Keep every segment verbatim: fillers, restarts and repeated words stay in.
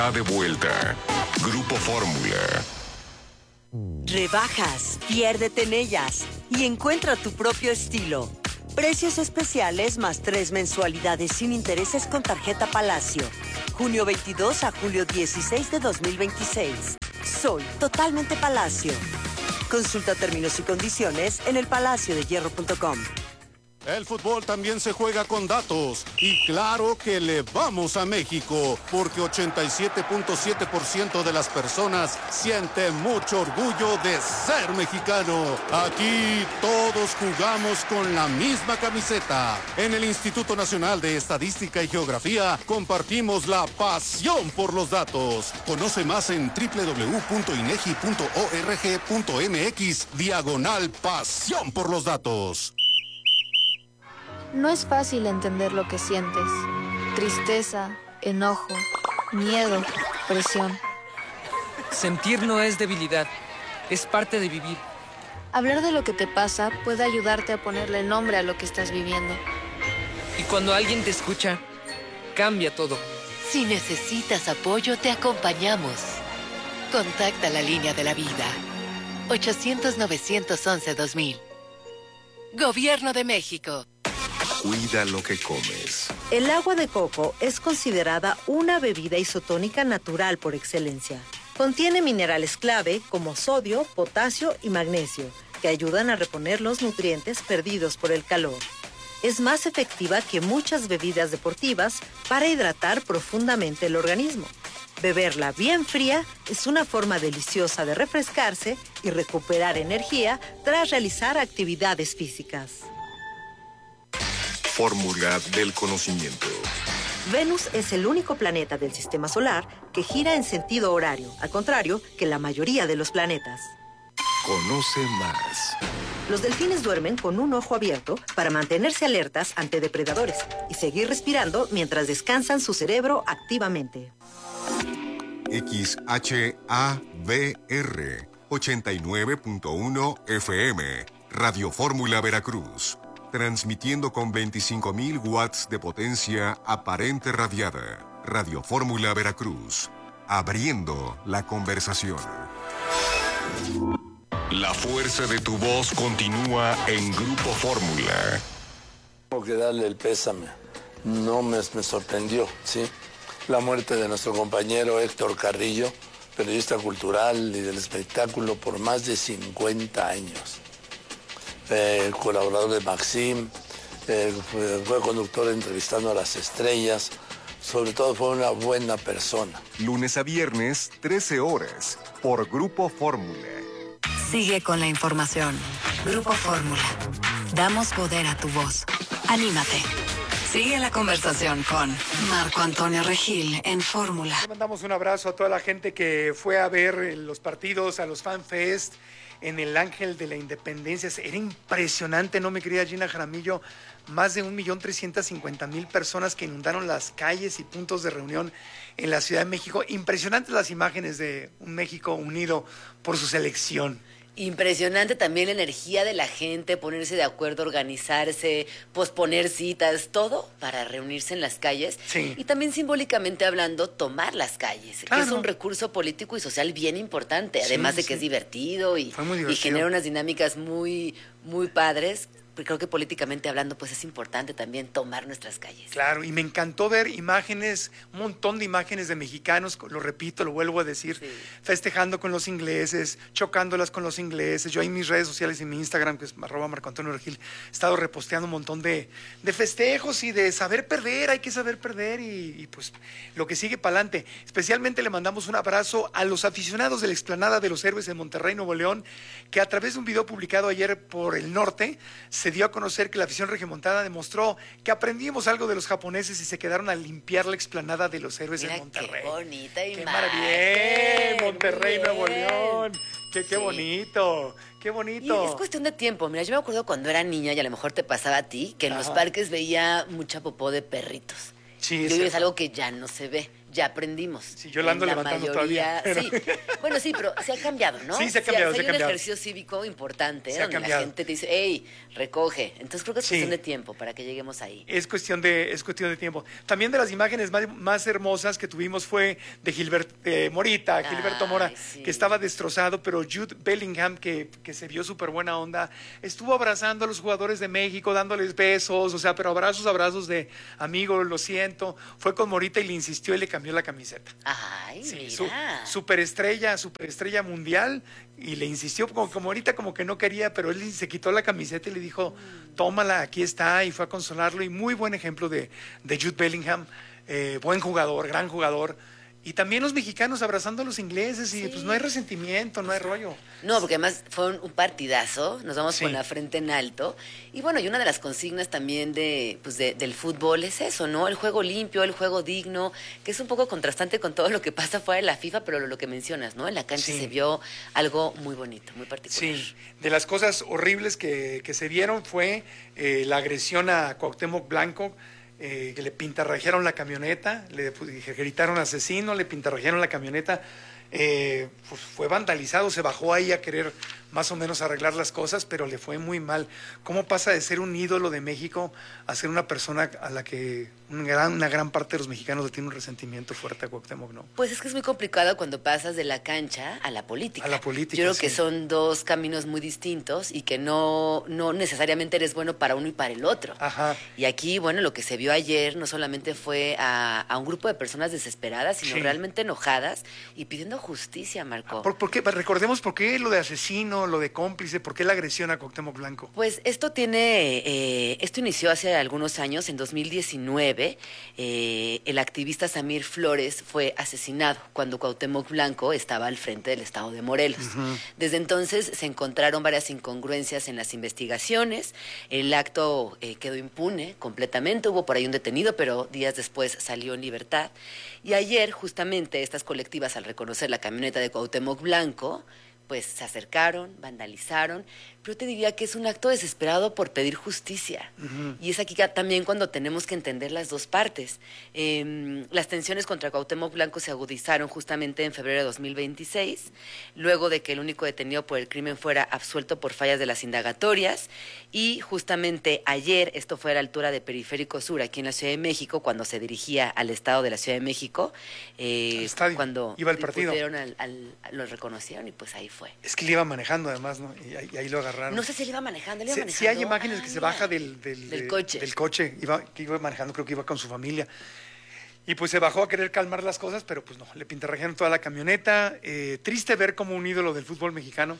De vuelta, Grupo Fórmula. Rebajas, piérdete en ellas y encuentra tu propio estilo. Precios especiales más tres mensualidades sin intereses con tarjeta Palacio. junio veintidós a julio dieciséis de dos mil veintiséis. Soy totalmente Palacio. Consulta términos y condiciones en el palacio de hierro punto com. El fútbol también se juega con datos y claro que le vamos a México porque ochenta y siete punto siete por ciento de las personas sienten mucho orgullo de ser mexicano. Aquí todos jugamos con la misma camiseta. En el Instituto Nacional de Estadística y Geografía compartimos la pasión por los datos. Conoce más en doble u doble u doble u punto inegi punto org punto mx diagonal pasión por los datos. No es fácil entender lo que sientes. Tristeza, enojo, miedo, presión. Sentir no es debilidad, es parte de vivir. Hablar de lo que te pasa puede ayudarte a ponerle nombre a lo que estás viviendo. Y cuando alguien te escucha, cambia todo. Si necesitas apoyo, te acompañamos. Contacta la línea de la vida. ochocientos, novecientos once, dos mil. Gobierno de México. Cuida lo que comes. El agua de coco es considerada una bebida isotónica natural por excelencia. Contiene minerales clave como sodio, potasio y magnesio, que ayudan a reponer los nutrientes perdidos por el calor. Es más efectiva que muchas bebidas deportivas para hidratar profundamente el organismo. Beberla bien fría es una forma deliciosa de refrescarse y recuperar energía tras realizar actividades físicas. Fórmula del conocimiento. Venus es el único planeta del sistema solar que gira en sentido horario, al contrario que la mayoría de los planetas. Conoce más. Los delfines duermen con un ojo abierto para mantenerse alertas ante depredadores y seguir respirando mientras descansan su cerebro activamente. X H A V R ochenta y nueve punto uno F M, Radio Fórmula Veracruz. Transmitiendo con veinticinco mil watts de potencia aparente radiada. Radio Fórmula Veracruz. Abriendo la conversación. La fuerza de tu voz continúa en Grupo Fórmula. Tengo que darle el pésame. No me, me sorprendió, ¿sí? La muerte de nuestro compañero Héctor Carrillo, periodista cultural y del espectáculo por más de cincuenta años. Eh, colaborador de Maxim, eh, fue, fue conductor Entrevistando a las Estrellas, sobre todo fue una buena persona. Lunes a viernes, trece horas, por Grupo Fórmula. Sigue con la información. Grupo Fórmula. Damos poder a tu voz. Anímate. Sigue la conversación con Marco Antonio Regil en Fórmula. Le mandamos un abrazo a toda la gente que fue a ver los partidos, a los FanFest en el Ángel de la Independencia. Era impresionante, ¿no, mi querida Gina Jaramillo? Más de un millón trescientas cincuenta mil personas que inundaron las calles y puntos de reunión en la Ciudad de México. Impresionantes las imágenes de un México unido por su selección. Impresionante también la energía de la gente, ponerse de acuerdo, organizarse, posponer citas, todo para reunirse en las calles. Sí. Y también simbólicamente hablando, tomar las calles, Claro. que es un recurso político y social bien importante, además Sí, de que sí. es divertido y, Fue muy y divertido. genera unas dinámicas muy, muy padres. Creo que políticamente hablando, pues es importante también tomar nuestras calles. Claro, y me encantó ver imágenes, un montón de imágenes de mexicanos, lo repito, lo vuelvo a decir, Sí. festejando con los ingleses, chocándolas con los ingleses. Yo en mis redes sociales y mi Instagram, que es arroba Marco Antonio Regil, he estado reposteando un montón de, de festejos y de saber perder, hay que saber perder y, y pues lo que sigue para adelante. Especialmente le mandamos un abrazo a los aficionados de la Explanada de los Héroes en Monterrey, Nuevo León, que a través de un video publicado ayer por El Norte, se dio a conocer que la afición regiomontana demostró que aprendimos algo de los japoneses y se quedaron a limpiar la Explanada de los Héroes Mira en Monterrey. qué bonita ¡Qué imagen. maravilla! Monterrey, Muy Nuevo bien. León. ¡Qué, qué Sí. bonito! ¡Qué Y bonito! es cuestión de tiempo. Mira, yo me acuerdo cuando era niña, y a lo mejor te pasaba a ti, que en los Ajá. parques veía mucha popó de perritos. Sí, Y es hoy es cierto. algo que ya no se ve. ya aprendimos. Sí, yo la ando En levantando mayoría, todavía. Pero... Sí, bueno, sí, pero se ha cambiado, ¿no? Sí, se ha cambiado, sí, se ha hay un cambiado. ejercicio cívico importante, Se ¿eh? ha Donde cambiado. la gente te dice, hey, recoge. Entonces creo que es Sí. cuestión de tiempo para que lleguemos ahí. Es cuestión de, es cuestión de tiempo. También de las imágenes más, más hermosas que tuvimos fue de Gilbert eh, Morita, Gilberto Ay, Mora, sí. que estaba destrozado, pero Jude Bellingham, que, que se vio súper buena onda, estuvo abrazando a los jugadores de México, dándoles besos, o sea, pero abrazos, abrazos de amigo, lo siento. Fue con Morita y le insistió y le cambió la camiseta. Ay, Sí, mira. su, superestrella, superestrella mundial, y le insistió, como, como ahorita como que no quería, pero él se quitó la camiseta y le dijo, tómala, aquí está, y fue a consolarlo, y muy buen ejemplo de, de Jude Bellingham, eh, buen jugador, gran jugador, y también los mexicanos abrazando a los ingleses, y Sí. pues no hay resentimiento, no hay rollo. No, porque además fue un, un partidazo, nos vamos Sí. con la frente en alto. Y bueno, y una de las consignas también de, pues de- del fútbol es eso, ¿no? El juego limpio, el juego digno, que es un poco contrastante con todo lo que pasa fuera de la FIFA, pero lo, lo que mencionas, ¿no? En la cancha Sí. se vio algo muy bonito, muy particular. Sí, de las cosas horribles que, que se vieron fue eh, la agresión a Cuauhtémoc Blanco, eh, que le pintarrajearon la camioneta, le pues, gritaron asesino, le pintarrajearon la camioneta, eh, pues fue vandalizado, se bajó ahí a querer más o menos arreglar las cosas, pero le fue muy mal. ¿Cómo pasa de ser un ídolo de México a ser una persona a la que una gran, una gran parte de los mexicanos le tiene un resentimiento fuerte a Cuauhtémoc, ¿no? Pues es que es muy complicado cuando pasas de la cancha a la política. A la política, Yo creo sí. que son dos caminos muy distintos y que no, no necesariamente eres bueno para uno y para el otro. Ajá. Y aquí, bueno, lo que se vio ayer no solamente fue a, a un grupo de personas desesperadas, sino Sí. realmente enojadas y pidiendo justicia, Marco. ¿Por, por qué? Recordemos por qué lo de asesino, lo de cómplice, por qué la agresión a Cuauhtémoc Blanco. Pues esto tiene, eh, esto inició hace algunos años, en dos mil diecinueve, eh, el activista Samir Flores fue asesinado cuando Cuauhtémoc Blanco estaba al frente del estado de Morelos. Desde entonces se encontraron varias incongruencias en las investigaciones, el acto eh, quedó impune completamente, hubo por ahí un detenido, pero días después salió en libertad. Y ayer justamente estas colectivas, al reconocer la camioneta de Cuauhtémoc Blanco, pues se acercaron, vandalizaron, pero te diría que es un acto desesperado por pedir justicia. Ujú. Y es aquí que también cuando tenemos que entender las dos partes. Eh, las tensiones contra Cuauhtémoc Blanco se agudizaron justamente en febrero de dos mil veintiséis, luego de que el único detenido por el crimen fuera absuelto por fallas de las indagatorias, y justamente ayer, esto fue a la altura de Periférico Sur, aquí en la Ciudad de México, cuando se dirigía al estado de la Ciudad de México, eh, Al estadio. cuando Iba al partido. difundieron Al, al- lo reconocieron y pues ahí fue. Es que le iba manejando además, ¿no? Y ahí, y ahí lo agarraron. No sé si él iba manejando, él iba Sí, manejando. sí hay imágenes Ah, que se mira. baja del, del, Del de- coche. del coche, iba, que iba manejando, creo que iba con su familia. Y pues se bajó a querer calmar las cosas, pero pues no, le pintarrajearon toda la camioneta. Eh, triste ver como un ídolo del fútbol mexicano,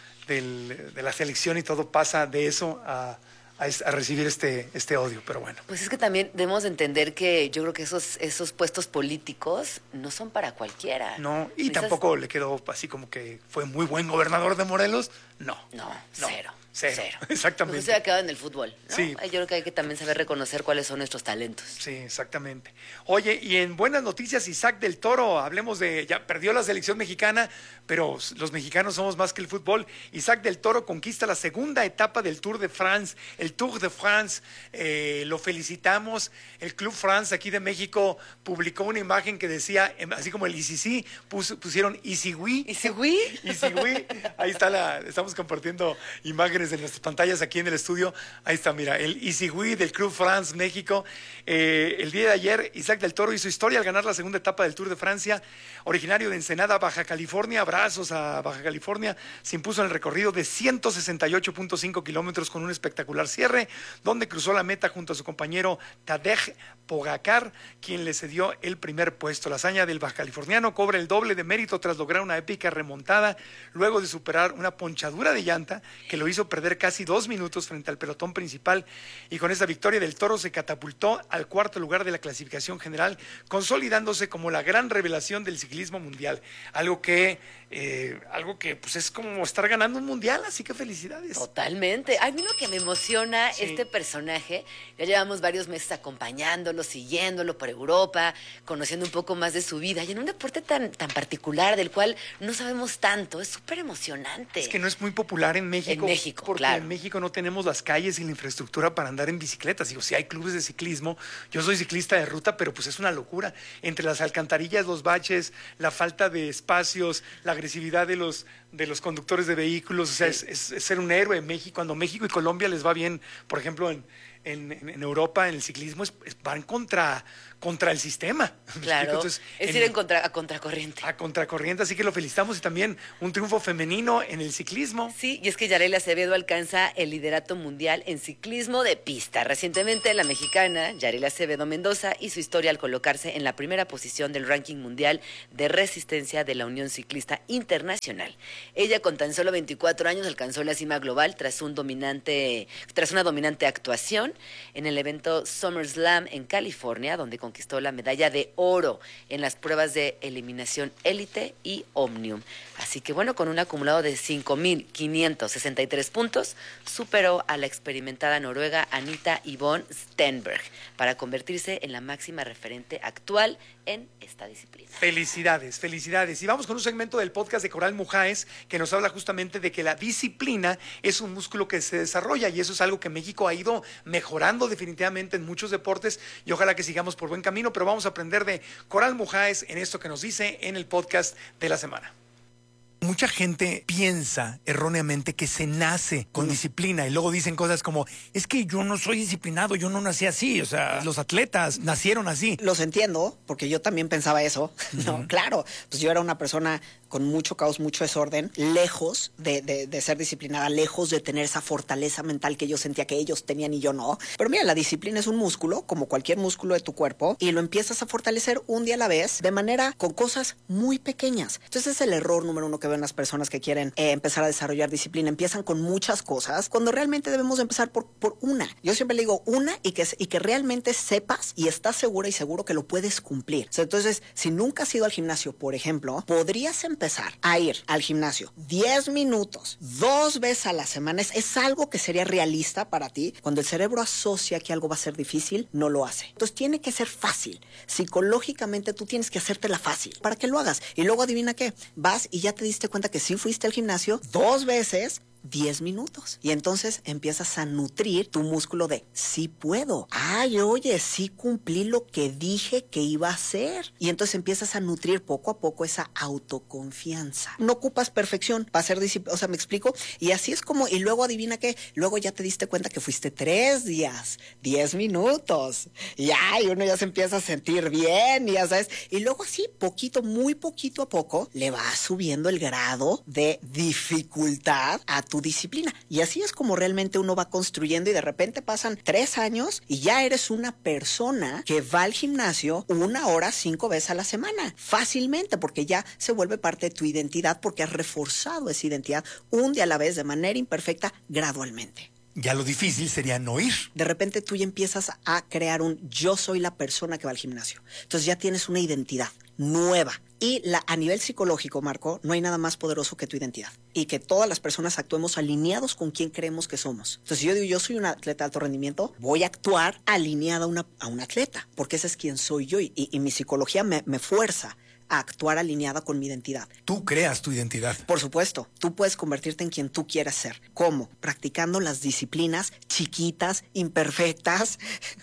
del- de la selección y todo, pasa de eso a, a es- a recibir este, este odio, pero bueno. Pues es que también debemos de entender que yo creo que esos, esos puestos políticos no son para cualquiera. No, y Necesitas- tampoco le quedó así como que fue muy buen gobernador de Morelos, no. No, No, cero. cero, Cero. exactamente. Mejor se había quedado en el fútbol, ¿no? Sí. Yo creo que hay que también saber reconocer cuáles son nuestros talentos. Sí, exactamente. Oye, y en buenas noticias, Isaac del Toro, hablemos de, ya perdió la selección mexicana, pero los mexicanos somos más que el fútbol. Isaac del Toro conquista la segunda etapa del Tour de France, el Tour de France, eh, lo felicitamos. El Club France aquí de México publicó una imagen que decía, em, así como el I C C, pus- pusieron Isigui. ¿Isigui? Isigui, ahí está la, estamos compartiendo imágenes de nuestras pantallas aquí en el estudio. Ahí está, mira, el Isigui del Club France México. Eh, el día de ayer, Isaac del Toro hizo historia al ganar la segunda etapa del Tour de Francia. Originario de Ensenada, Baja California, abrazos a Baja California, se impuso en el recorrido de ciento sesenta y ocho punto cinco kilómetros con un espectacular cierre, donde cruzó la meta junto a su compañero Tadej Pogacar, quien le cedió el primer puesto. La hazaña del baja californiano cobra el doble de mérito tras lograr una épica remontada, luego de superar una ponchadura de llanta que lo hizo perder casi dos minutos frente al pelotón principal, y con esta victoria del Toro se catapultó al cuarto lugar de la clasificación general, consolidándose como la gran revelación del ciclismo mundial, algo que eh, algo que pues es como estar ganando un mundial, así que felicidades. Totalmente. A mí lo que me emociona Sí. este personaje, ya llevamos varios meses acompañándolo, siguiéndolo por Europa, conociendo un poco más de su vida, y en un deporte tan, tan particular del cual no sabemos tanto, es súper emocionante. Es que no es muy muy popular en México. En México, porque claro. en México no tenemos las calles y la infraestructura para andar en bicicletas. Digo, si hay clubes de ciclismo, yo soy ciclista de ruta, pero pues es una locura. Entre las alcantarillas, los baches, la falta de espacios, la agresividad de los, de los conductores de vehículos, o sea, Sí. es, es, es ser un héroe en México. Cuando México y Colombia les va bien, por ejemplo, en, en, en Europa, en el ciclismo, es, es- van contra, contra el sistema. ¿Me explico? Claro, Entonces, es en- ir en contra, a contracorriente. a contracorriente, así que lo felicitamos y también un triunfo femenino en el ciclismo. Sí, y es que Yareli Acevedo alcanza el liderato mundial en ciclismo de pista. Recientemente, la mexicana Yareli Acevedo Mendoza hizo historia al colocarse en la primera posición del ranking mundial de resistencia de la Unión Ciclista Internacional. Ella, con tan solo veinticuatro años, alcanzó la cima global tras un dominante, tras una dominante actuación en el evento SummerSlam en California, donde conquistó la medalla de oro en las pruebas de eliminación élite y Omnium. Así que bueno, con un acumulado de cinco mil quinientos sesenta y tres puntos, superó a la experimentada noruega Anita Yvonne Stenberg para convertirse en la máxima referente actual en esta disciplina. Felicidades, felicidades. Y vamos con un segmento del podcast de Coral Mujáez que nos habla justamente de que la disciplina es un músculo que se desarrolla y eso es algo que México ha ido mejorando definitivamente en muchos deportes y ojalá que sigamos por buen camino, pero vamos a aprender de Coral Mujáez en esto que nos dice en el podcast de la semana. Mucha gente piensa erróneamente que se nace con disciplina y luego dicen cosas como, es que yo no soy disciplinado, yo no nací así, o sea, los atletas nacieron así. Los entiendo, porque yo también pensaba eso, ¿no? Claro, pues yo era una persona con mucho caos, mucho desorden, lejos de, de, de ser disciplinada, lejos de tener esa fortaleza mental que yo sentía que ellos tenían y yo no. Pero mira, la disciplina es un músculo, como cualquier músculo de tu cuerpo, y lo empiezas a fortalecer un día a la vez, de manera con cosas muy pequeñas. Entonces es el error número uno que ven las personas que quieren eh, empezar a desarrollar disciplina. Empiezan con muchas cosas, cuando realmente debemos empezar por, por una. Yo siempre le digo una y que, y que realmente sepas y estás segura y seguro que lo puedes cumplir. O sea, entonces, si nunca has ido al gimnasio, por ejemplo, podrías empezar a ir al gimnasio diez minutos, dos veces a la semana. Es, es algo que sería realista para ti. Cuando el cerebro asocia que algo va a ser difícil, no lo hace. Entonces tiene que ser fácil. Psicológicamente tú tienes que hacértela fácil para que lo hagas. Y luego adivina qué, vas y ya te diste cuenta que sí fuiste al gimnasio dos veces, diez minutos. Y entonces empiezas a nutrir tu músculo de sí puedo. Ay, oye, sí cumplí lo que dije que iba a hacer. Y entonces empiezas a nutrir poco a poco esa autoconfianza. No ocupas perfección para ser disciplina. O sea, ¿me explico? Y así es como, y luego adivina qué, luego ya te diste cuenta que fuiste tres días, diez minutos. Y ya, y uno ya se empieza a sentir bien, y ya sabes. Y luego así, poquito, muy poquito a poco, le vas subiendo el grado de dificultad a tu disciplina. Y así es como realmente uno va construyendo y de repente pasan tres años y ya eres una persona que va al gimnasio una hora, cinco veces a la semana. Fácilmente, porque ya se vuelve parte de tu identidad porque has reforzado esa identidad un día a la vez de manera imperfecta, gradualmente. Ya lo difícil sería no ir. De repente tú ya empiezas a crear un yo soy la persona que va al gimnasio. Entonces ya tienes una identidad nueva. Y la, a nivel psicológico, Marco, no hay nada más poderoso que tu identidad. Y que todas las personas actuemos alineados con quien creemos que somos. Entonces, si yo digo, yo soy un atleta de alto rendimiento, voy a actuar alineada a, una, a un atleta, porque ese es quien soy yo. Y, y, y mi psicología me, me fuerza a actuar alineada con mi identidad. Tú creas tu identidad. Por supuesto, tú puedes convertirte en quien tú quieras ser. ¿Cómo? Practicando las disciplinas chiquitas, imperfectas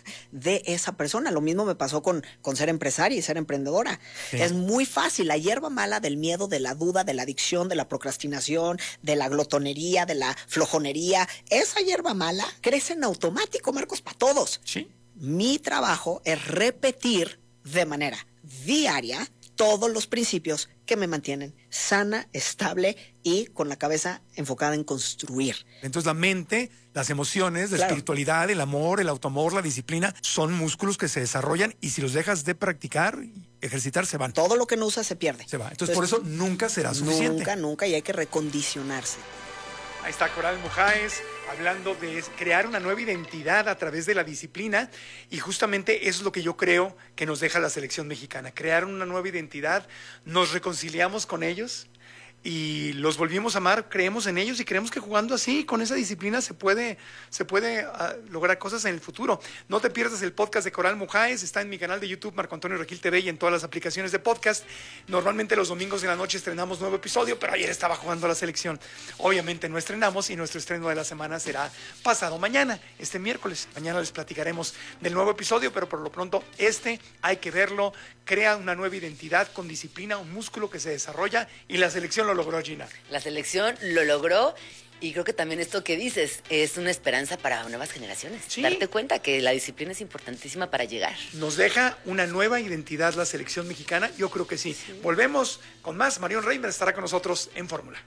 de esa persona. Lo mismo me pasó con, con ser empresaria y ser emprendedora. Sí. Es muy fácil. La hierba mala del miedo, de la duda, de la adicción, de la procrastinación, de la glotonería, de la flojonería, esa hierba mala crece en automático, Marcos, para todos. Sí. Mi trabajo es repetir de manera diaria todos los principios que me mantienen sana, estable y con la cabeza enfocada en construir. Entonces la mente, las emociones, la claro. espiritualidad, el amor, el autoamor, la disciplina, son músculos que se desarrollan y si los dejas de practicar, ejercitar, se van. Todo lo que no usas se pierde. Se va. Entonces, Entonces por eso nunca será suficiente. Nunca, nunca, y hay que recondicionarse. Ahí está Coral Mujáez hablando de crear una nueva identidad a través de la disciplina y justamente eso es lo que yo creo que nos deja la selección mexicana, crear una nueva identidad, nos reconciliamos con ellos, y los volvimos a amar, creemos en ellos y creemos que jugando así, con esa disciplina, se puede, se puede uh, lograr cosas en el futuro. No te pierdas el podcast de Coral Mujáez, está en mi canal de YouTube, Marco Antonio Regil T V, y en todas las aplicaciones de podcast. Normalmente los domingos de la noche estrenamos nuevo episodio, pero ayer estaba jugando la selección. Obviamente no estrenamos y nuestro estreno de la semana será pasado mañana, este miércoles. Mañana les platicaremos del nuevo episodio, pero por lo pronto este hay que verlo. Crea una nueva identidad con disciplina, un músculo que se desarrolla, y la selección lo logró, Gina. La selección lo logró, y creo que también esto que dices es una esperanza para nuevas generaciones. Sí. Darte cuenta que la disciplina es importantísima para llegar. ¿Nos deja una nueva identidad la selección mexicana? Yo creo que sí. sí. Volvemos con más. Marion Reimer estará con nosotros en Fórmula.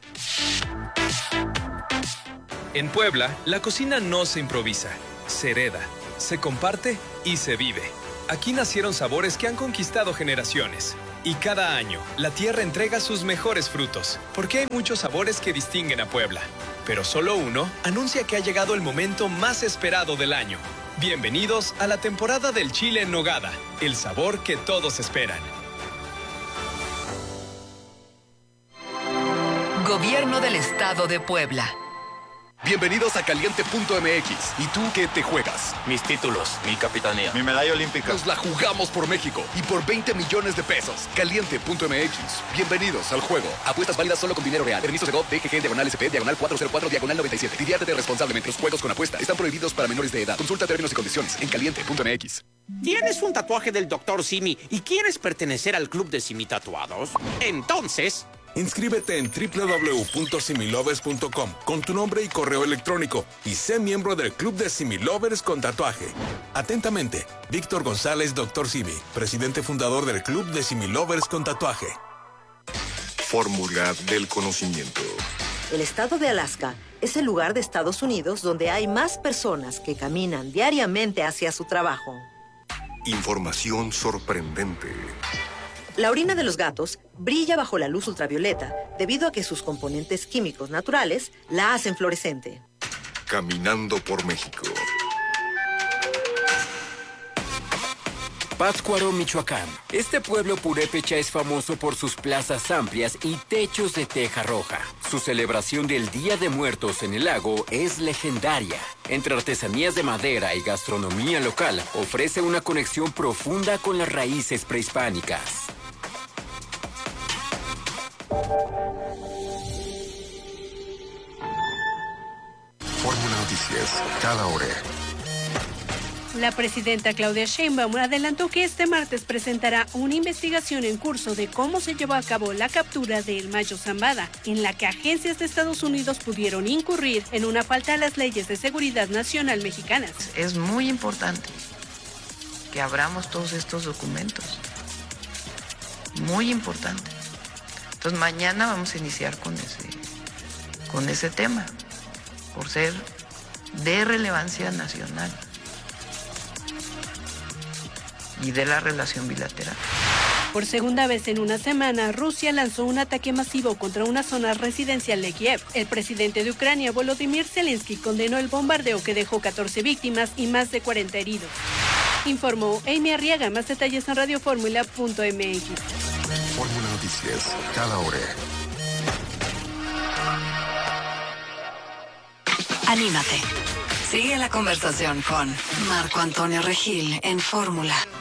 En Puebla, la cocina no se improvisa, se hereda, se comparte y se vive. Aquí nacieron sabores que han conquistado generaciones. Y cada año, la tierra entrega sus mejores frutos, porque hay muchos sabores que distinguen a Puebla. Pero solo uno anuncia que ha llegado el momento más esperado del año. Bienvenidos a la temporada del chile en nogada, el sabor que todos esperan. Gobierno del Estado de Puebla. Bienvenidos a Caliente punto M X. ¿Y tú qué te juegas? Mis títulos, mi capitanía, mi medalla olímpica. Nos la jugamos por México y por veinte millones de pesos. Caliente punto M X. Bienvenidos al juego. Apuestas válidas solo con dinero real. Permiso de G O V, D G G, diagonal S P, diagonal cuatro cero cuatro, diagonal noventa y siete. Diviértete responsablemente. Los juegos con apuesta están prohibidos para menores de edad. Consulta términos y condiciones en Caliente punto M X. ¿Tienes un tatuaje del doctor Simi y quieres pertenecer al club de Simi Tatuados? Entonces... inscríbete en doble u doble u doble u punto similovers punto com con tu nombre y correo electrónico y sé miembro del Club de Similovers con tatuaje. Atentamente, Víctor González, doctor Simi, presidente fundador del Club de Similovers con tatuaje. Fórmula del conocimiento. El estado de Alaska es el lugar de Estados Unidos donde hay más personas que caminan diariamente hacia su trabajo. Información sorprendente. La orina de los gatos brilla bajo la luz ultravioleta debido a que sus componentes químicos naturales la hacen fluorescente. Caminando por México. Pátzcuaro, Michoacán. Este pueblo purépecha es famoso por sus plazas amplias y techos de teja roja. Su celebración del Día de Muertos en el lago es legendaria. Entre artesanías de madera y gastronomía local, ofrece una conexión profunda con las raíces prehispánicas. Fórmula Noticias, cada hora. La presidenta Claudia Sheinbaum adelantó que este martes presentará una investigación en curso de cómo se llevó a cabo la captura de El Mayo Zambada, en la que agencias de Estados Unidos pudieron incurrir en una falta a las leyes de seguridad nacional mexicanas. Es muy importante que abramos todos estos documentos. Muy importante. Entonces mañana vamos a iniciar con ese, con ese tema, por ser de relevancia nacional y de la relación bilateral. Por segunda vez en una semana, Rusia lanzó un ataque masivo contra una zona residencial de Kiev. El presidente de Ucrania, Volodymyr Zelensky, condenó el bombardeo que dejó catorce víctimas y más de cuarenta heridos. Informó Amy Arriaga. Más detalles en radio fórmula punto m x. Fórmula Noticias, cada hora. Anímate. Sigue la conversación con Marco Antonio Regil en Fórmula.